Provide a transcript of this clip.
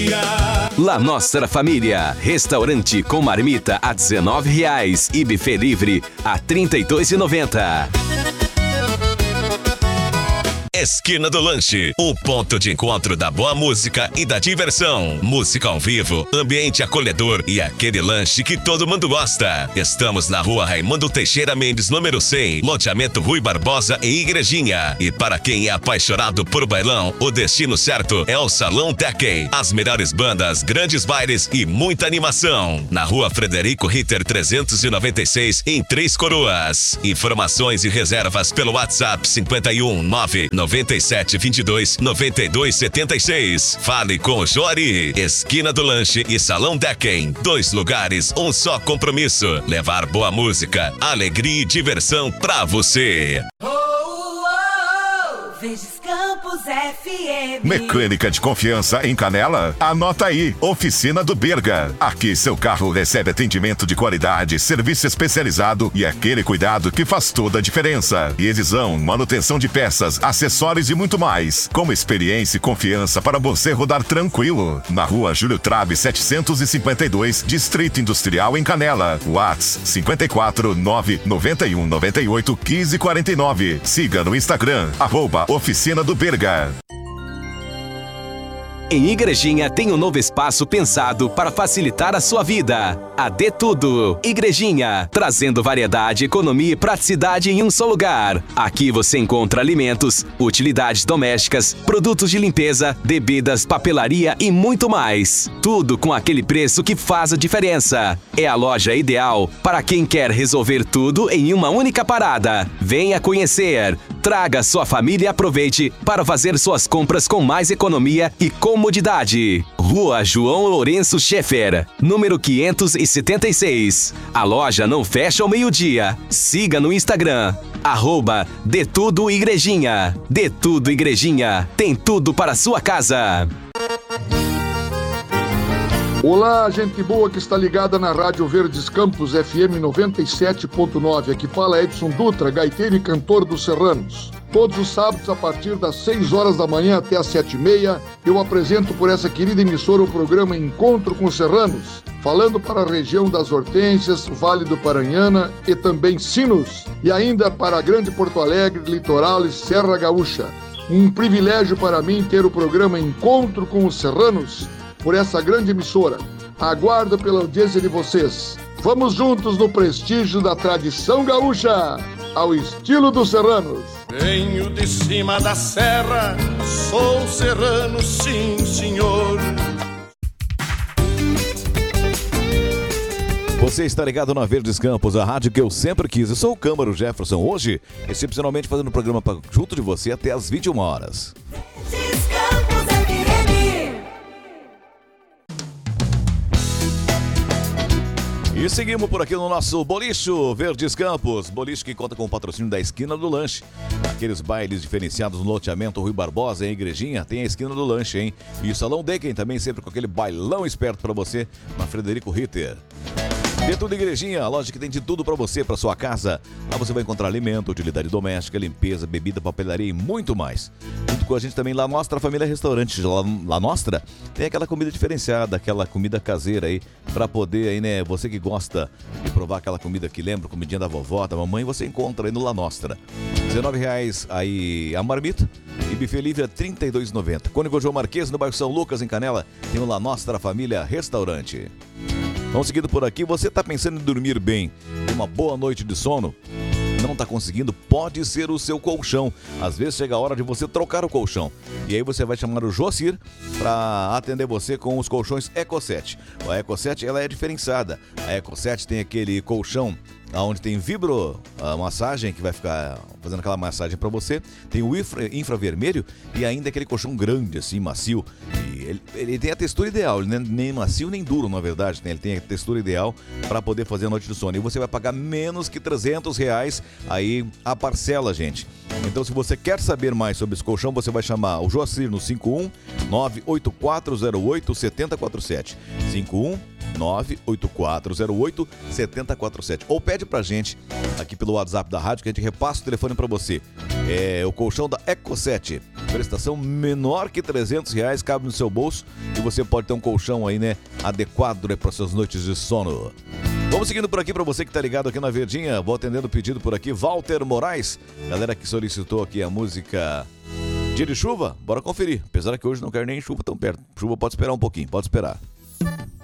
La Nostra Família, restaurante com marmita a R$19 e buffet livre a R$32,90. Esquina do Lanche, o ponto de encontro da boa música e da diversão. Música ao vivo, ambiente acolhedor e aquele lanche que todo mundo gosta. Estamos na rua Raimundo Teixeira Mendes, número 100, loteamento Rui Barbosa e Igrejinha. E para quem é apaixonado por bailão, o destino certo é o Salão Tekken. As melhores bandas, grandes bailes e muita animação. Na rua Frederico Ritter 396, em Três Coroas. Informações e reservas pelo WhatsApp 51 99722 9276. Fale com o Jori. Esquina do Lanche e Salão Tekken. 2 lugares, um só compromisso. Levar boa música, alegria e diversão pra você. Verdes Campos FM. Mecânica de confiança em Canela? Anota aí, Oficina do Berga. Aqui seu carro recebe atendimento de qualidade, serviço especializado e aquele cuidado que faz toda a diferença. Revisão, manutenção de peças, acessórios e muito mais. Com experiência e confiança para você rodar tranquilo. Na rua Júlio Trabe 752, Distrito Industrial em Canela. WhatsApp 54 991 98 15 49. Siga no Instagram, @Oficina do Berga. Em Igrejinha tem um novo espaço pensado para facilitar a sua vida. A De Tudo. Igrejinha, trazendo variedade, economia e praticidade em um só lugar. Aqui você encontra alimentos, utilidades domésticas, produtos de limpeza, bebidas, papelaria e muito mais. Tudo com aquele preço que faz a diferença. É a loja ideal para quem quer resolver tudo em uma única parada. Venha conhecer. Traga sua família e aproveite para fazer suas compras com mais economia e comodidade. Rua João Lourenço Schaeffer, número 576. A loja não fecha ao meio-dia. Siga no Instagram, @De Tudo Igrejinha. De Tudo Igrejinha, tem tudo para sua casa. Olá, gente boa que está ligada na Rádio Verdes Campos FM 97.9. Aqui fala Edson Dutra, gaiteiro e cantor dos Serranos. Todos os sábados, a partir das 6 horas da manhã até as 7h30, eu apresento por essa querida emissora o programa Encontro com os Serranos, falando para a região das Hortênsias, Vale do Paranhana e também Sinos, e ainda para a Grande Porto Alegre, Litoral e Serra Gaúcha. Um privilégio para mim ter o programa Encontro com os Serranos por essa grande emissora. Aguardo pela audiência de vocês. Vamos juntos no prestígio da tradição gaúcha, ao estilo dos serranos. Venho de cima da serra, sou serrano, sim senhor. Você está ligado na Verdes Campos, a rádio que eu sempre quis. Eu sou o Câmaro Jefferson, hoje, excepcionalmente fazendo o programa junto de você até às 21 horas. Verdes Campos FM. E seguimos por aqui no nosso Bolicho Verdes Campos. Bolicho que conta com o patrocínio da Esquina do Lanche. Aqueles bailes diferenciados no loteamento Rui Barbosa, em Igrejinha, tem a Esquina do Lanche, hein? E o Salão Tekken também, sempre com aquele bailão esperto pra você, na Frederico Ritter. De Tudo Igrejinha, a loja que tem de tudo pra você, pra sua casa. Lá você vai encontrar alimento, utilidade doméstica, limpeza, bebida, papelaria e muito mais. Junto com a gente também La Nostra Família Restaurante. La Nostra tem aquela comida diferenciada, aquela comida caseira aí, pra poder aí, né, você que gosta de provar aquela comida que lembra, comidinha da vovó, da mamãe, você encontra aí no La Nostra. R$19 aí a marmita e buffet livre a R$32,90. Cônigo João Marques, no bairro São Lucas, em Canela, tem o La Nostra Família Restaurante. Vamos seguindo por aqui. Você está pensando em dormir bem, ter uma boa noite de sono? Não está conseguindo? Pode ser o seu colchão. Às vezes chega a hora de você trocar o colchão. E aí você vai chamar o Joacir para atender você com os colchões EcoSet. A EcoSet, ela é diferenciada. A EcoSet tem aquele colchão onde tem vibro massagem, que vai ficar fazendo aquela massagem para você. Tem o infravermelho e ainda aquele colchão grande, assim, macio. E ele tem a textura ideal, ele não é nem macio nem duro, na verdade, né? Ele tem a textura ideal para poder fazer a noite de sono. E você vai pagar menos que R$300 aí a parcela, gente. Então, se você quer saber mais sobre esse colchão, você vai chamar o Joacir no 51 98408 7047. 51 98408-7047. Ou pede pra gente aqui pelo WhatsApp da rádio que a gente repassa o telefone pra você. É o colchão da Eco7. Prestação menor que R$300, cabe no seu bolso e você pode ter um colchão aí, né, adequado, né, para suas noites de sono. Vamos seguindo por aqui para você que tá ligado aqui na Verdinha. Vou atendendo o pedido por aqui. Walter Moraes, galera que solicitou aqui a música Dia de Chuva. Bora conferir. Apesar que hoje não quero nem chuva tão perto. Chuva pode esperar um pouquinho, pode esperar.